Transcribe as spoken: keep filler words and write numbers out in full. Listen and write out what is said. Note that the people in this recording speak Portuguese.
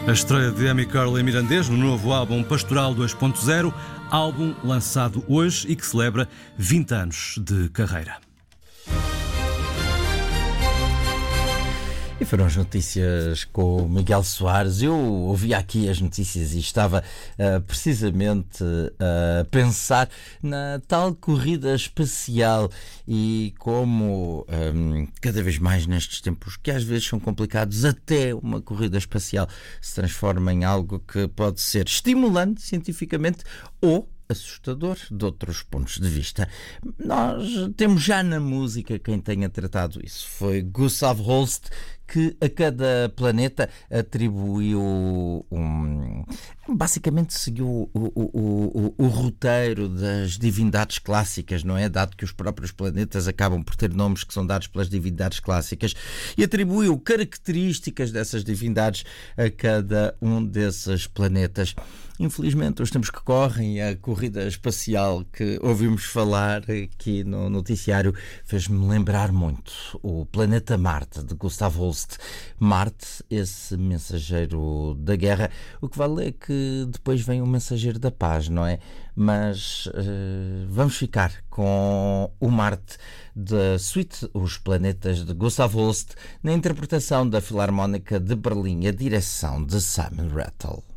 A estreia de Amy Curley Mirandês no novo álbum Pastoral dois ponto zero, álbum lançado hoje e que celebra vinte anos de carreira. E foram as notícias com o Miguel Soares. Eu ouvia aqui as notícias e estava uh, precisamente a pensar na tal corrida espacial e como um, cada vez mais nestes tempos, que às vezes são complicados, até uma corrida espacial se transforma em algo que pode ser estimulante cientificamente ou assustador de outros pontos de vista. Nós temos já na música quem tenha tratado isso. Foi Gustav Holst, que a cada planeta atribuiu um... basicamente seguiu o, o, o, o, o roteiro das divindades clássicas, não é? Dado que os próprios planetas acabam por ter nomes que são dados pelas divindades clássicas, e atribuiu características dessas divindades a cada um desses planetas. Infelizmente, os tempos que correm, a corrida espacial que ouvimos falar aqui no noticiário fez-me lembrar muito o planeta Marte, de Gustav Holst. Marte, esse mensageiro da guerra. O que vale é que depois vem o mensageiro da paz, não é? Mas uh, vamos ficar com o Marte da suite Os Planetas de Gustav Holst, na interpretação da Filarmónica de Berlim, a direção de Simon Rattle.